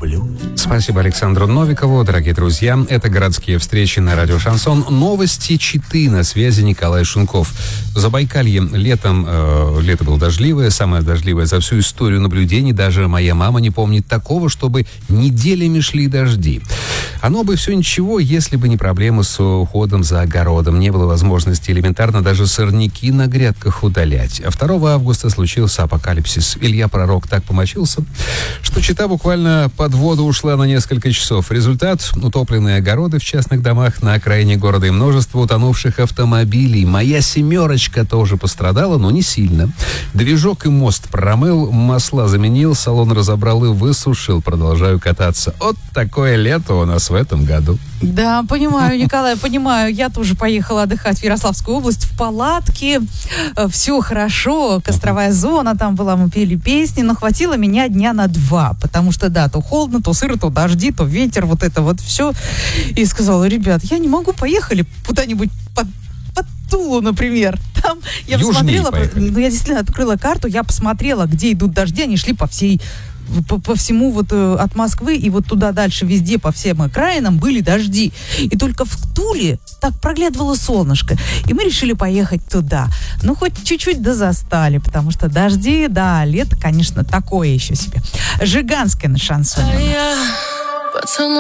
люблю. Спасибо Александру Новикову. Дорогие друзья, это «Городские встречи» на радио «Шансон». Новости Читы, на связи Николай Шунков. В Забайкалье лето было дождливое, самое дождливое за всю историю наблюдений. Даже моя мама не помнит такого, чтобы неделями шли дожди. Оно бы все ничего, если бы не проблемы с уходом за огородом. Не было возможности элементарно даже сорняки на грядках удалять. 2 августа случился апокалипсис. Илья Пророк так помочился, что Чита буквально под воду ушла на несколько часов. Результат — утопленные огороды в частных домах на окраине города и множество утонувших автомобилей. Моя «семерочка» тоже пострадала, но не сильно. Движок и мост промыл, масла заменил, салон разобрал и высушил. Продолжаю кататься. Вот такое лето у нас в этом году. Да, понимаю, Николай, понимаю. Я тоже поехала отдыхать в Ярославскую область в палатке. Все хорошо, костровая зона там была, мы пели песни, но хватило меня дня на 2, потому что, да, то холодно, то сыро, то дожди, то ветер, вот это вот все. И сказала: ребят, я не могу, поехали куда-нибудь под Тулу, например. Там я посмотрела, я действительно открыла карту, я посмотрела, где идут дожди, они шли по всему вот от Москвы и вот туда дальше, везде по всем окраинам были дожди. И только в Туле так проглядывало солнышко. И мы решили поехать туда. Ну, хоть чуть-чуть да застали, потому что дожди, да, лето, конечно, такое еще себе. Жиганская на шансоне.